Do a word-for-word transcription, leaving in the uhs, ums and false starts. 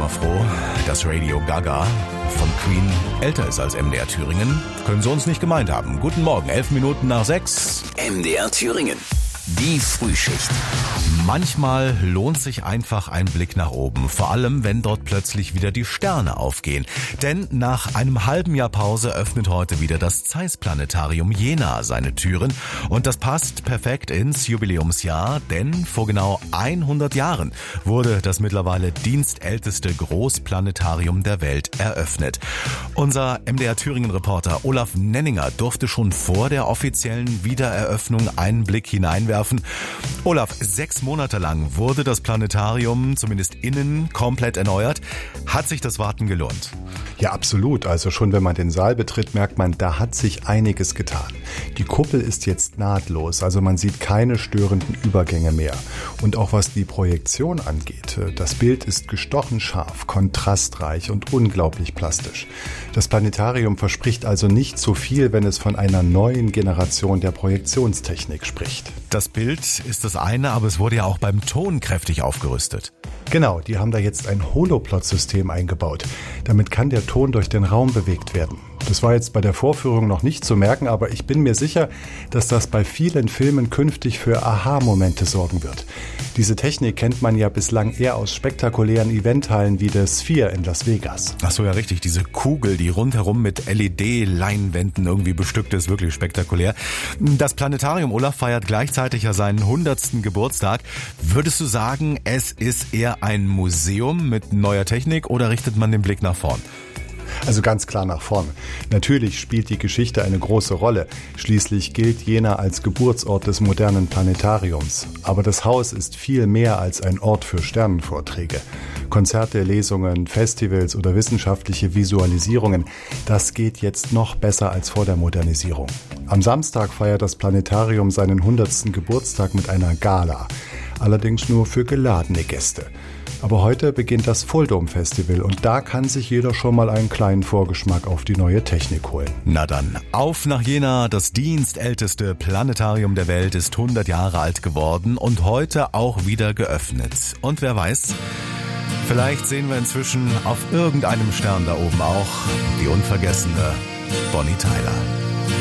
immer froh, dass Radio Gaga von Queen älter ist als M D R Thüringen. Können Sie uns nicht gemeint haben. Guten Morgen, elf Minuten nach sechs. M D R Thüringen. Die Frühschicht. Manchmal lohnt sich einfach ein Blick nach oben, vor allem wenn dort plötzlich wieder die Sterne aufgehen. Denn nach einem halben Jahr Pause öffnet heute wieder das Zeiss-Planetarium Jena seine Türen. Und das passt perfekt ins Jubiläumsjahr, denn vor genau hundert Jahren wurde das mittlerweile dienstälteste Großplanetarium der Welt eröffnet. Unser M D R Thüringen-Reporter Olaf Nenninger durfte schon vor der offiziellen Wiedereröffnung einen Blick hineinwerfen. Olaf, sechs Monate lang wurde das Planetarium zumindest innen komplett erneuert. Hat sich das Warten gelohnt? Ja, absolut. Also schon wenn man den Saal betritt, merkt man, da hat sich einiges getan. Die Kuppel ist jetzt nahtlos, also man sieht keine störenden Übergänge mehr. Und auch was die Projektion angeht, das Bild ist gestochen scharf, kontrastreich und unglaublich plastisch. Das Planetarium verspricht also nicht so viel, wenn es von einer neuen Generation der Projektionstechnik spricht. Das Bild ist das eine, aber es wurde ja auch beim Ton kräftig aufgerüstet. Genau, die haben da jetzt ein Holoplot-System eingebaut. Damit kann der Ton durch den Raum bewegt werden. Das war jetzt bei der Vorführung noch nicht zu merken, aber ich bin mir sicher, dass das bei vielen Filmen künftig für Aha-Momente sorgen wird. Diese Technik kennt man ja bislang eher aus spektakulären Eventhallen wie der Sphere in Las Vegas. Ach so, ja richtig, diese Kugel, die rundherum mit L E D-Leinwänden irgendwie bestückt ist, wirklich spektakulär. Das Planetarium, Olaf, feiert gleichzeitig ja seinen hundertsten Geburtstag. Würdest du sagen, es ist eher ein Museum mit neuer Technik oder richtet man den Blick nach vorn? Also ganz klar nach vorn. Natürlich spielt die Geschichte eine große Rolle. Schließlich gilt Jena als Geburtsort des modernen Planetariums. Aber das Haus ist viel mehr als ein Ort für Sternenvorträge. Konzerte, Lesungen, Festivals oder wissenschaftliche Visualisierungen, das geht jetzt noch besser als vor der Modernisierung. Am Samstag feiert das Planetarium seinen hundertsten Geburtstag mit einer Gala. Allerdings nur für geladene Gäste. Aber heute beginnt das Fulldome Festival und da kann sich jeder schon mal einen kleinen Vorgeschmack auf die neue Technik holen. Na dann, auf nach Jena. Das dienstälteste Planetarium der Welt ist hundert Jahre alt geworden und heute auch wieder geöffnet. Und wer weiß, vielleicht sehen wir inzwischen auf irgendeinem Stern da oben auch die unvergessene Bonnie Tyler.